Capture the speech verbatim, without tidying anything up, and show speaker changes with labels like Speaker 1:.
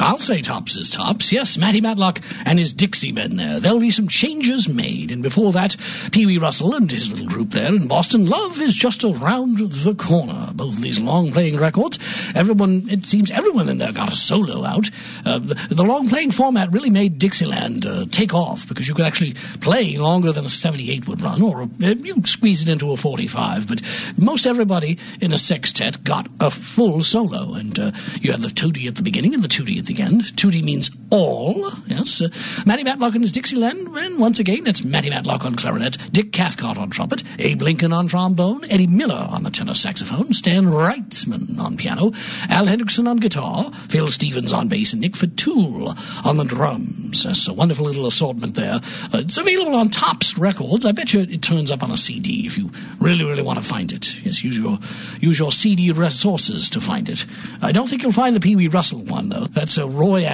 Speaker 1: I'll say tops is tops. Yes, Matty Matlock and his Dixie Men there. There'll be some changes made. And before that, Pee Wee Russell and his little group there in Boston. Love is just around the corner. Both these long-playing records. Everyone, it seems everyone in there got a solo out. Uh, the, the long-playing format really made Dixieland uh, take off because you could actually play longer than a seventy-eight would run, or uh, you could squeeze it into a forty-five. But most everybody in a sextet got a full solo. And uh, you had the tootie at the beginning and the tootie at the end. Tootie means all, yes. Uh, Matty Matlock and his Dixieland, and once again, it's Matty Matlock on clarinet, Dick Cathcart on trumpet, Abe Lincoln on trombone, Eddie Miller on the tenor saxophone, Stan Wrightsman on piano, Al Hendrickson on guitar, Phil Stevens on bass, and Nick Fatul on the drums. That's a wonderful little assortment there. Uh, it's available on Tops Records. I bet you it turns up on a C D if you really, really want to find it. Yes, use your, use your C D resources to find it. I don't think you'll find the Pee Wee Russell one, though. That's a Roy